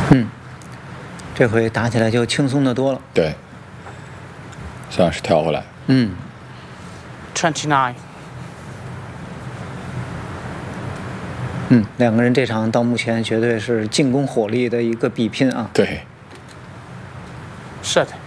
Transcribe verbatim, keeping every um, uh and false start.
嗯，这回打起来就轻松的多了。 对，算是跳回来。 嗯。 twenty-nine。 嗯，两个人这场到目前绝对是进攻火力的一个比拼啊。 对。 Set。